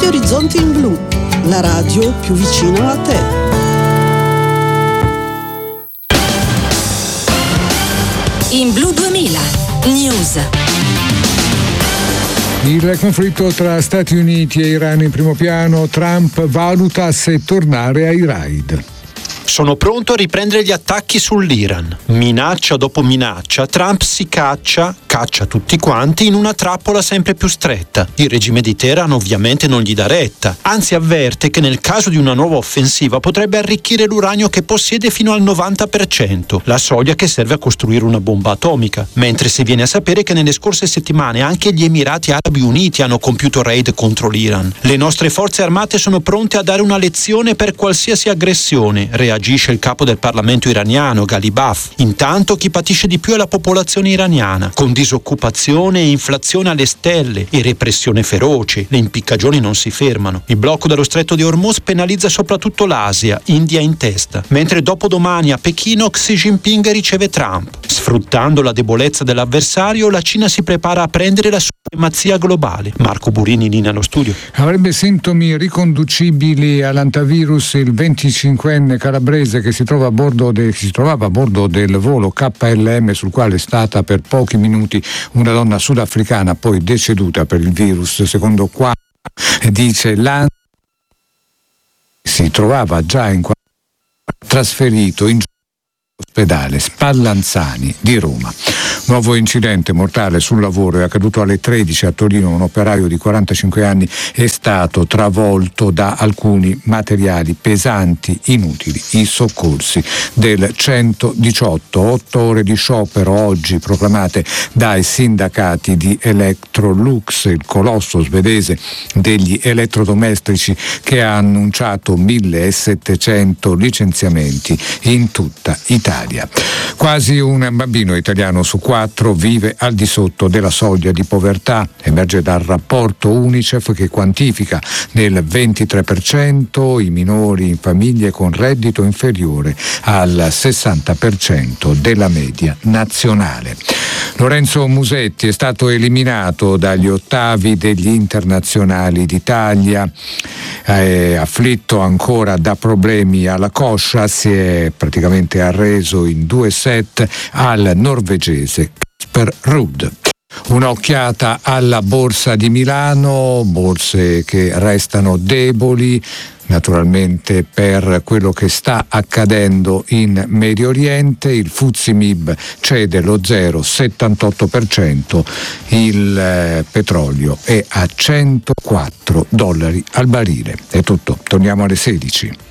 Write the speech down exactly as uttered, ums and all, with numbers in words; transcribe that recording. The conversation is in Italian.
Radio Orizzonte in Blu, la radio più vicina a te. In Blu duemila News. Il conflitto tra Stati Uniti e Iran in primo piano. Trump valuta se tornare ai raid. Sono pronto a riprendere gli attacchi sull'Iran. Minaccia dopo minaccia, Trump si caccia, caccia tutti quanti in una trappola sempre più stretta. Il regime di Teheran ovviamente non gli dà retta, anzi avverte che nel caso di una nuova offensiva potrebbe arricchire l'uranio che possiede fino al novanta per cento, la soglia che serve a costruire una bomba atomica. Mentre si viene a sapere che nelle scorse settimane anche gli Emirati Arabi Uniti hanno compiuto raid contro l'Iran. Le nostre forze armate sono pronte a dare una lezione per qualsiasi aggressione, reagisce il capo del Parlamento iraniano, Ghalibaf. Intanto chi patisce di più è la popolazione iraniana, con disoccupazione e inflazione alle stelle e repressione feroce. Le impiccagioni non si fermano. Il blocco dello stretto di Hormuz penalizza soprattutto l'Asia, India in testa, mentre dopodomani a Pechino Xi Jinping riceve Trump. Sfruttando la debolezza dell'avversario, la Cina si prepara a prendere la supremazia globale. Marco Burini, linea allo studio. Avrebbe sintomi riconducibili all'antivirus il venticinquenne calabrese che si trova a bordo de, si trovava a bordo del volo K L M sul quale è stata per pochi minuti una donna sudafricana poi deceduta per il virus. Secondo qua dice l'A N S si trovava già in trasferito in ospedale Spallanzani di Roma. Nuovo incidente mortale sul lavoro, è accaduto alle tredici a Torino. Un operaio di quarantacinque anni è stato travolto da alcuni materiali pesanti inutili. I soccorsi del centodiciotto, otto ore di sciopero oggi proclamate dai sindacati di Electrolux, il colosso svedese degli elettrodomestici che ha annunciato millesettecento licenziamenti in tutta Italia. Quasi un bambino italiano su quattro vive al di sotto della soglia di povertà, emerge dal rapporto UNICEF che quantifica nel ventitré per cento i minori in famiglie con reddito inferiore al sessanta per cento della media nazionale. Lorenzo Musetti è stato eliminato dagli ottavi degli internazionali d'Italia, è afflitto ancora da problemi alla coscia, si è praticamente arreso in due set al norvegese Casper Ruud. Un'occhiata alla borsa di Milano, borse che restano deboli naturalmente per quello che sta accadendo in Medio Oriente. Il Fuzzi Mib cede lo zero virgola settantotto per cento, il eh, petrolio è a centoquattro dollari al barile. È tutto, torniamo alle sedici.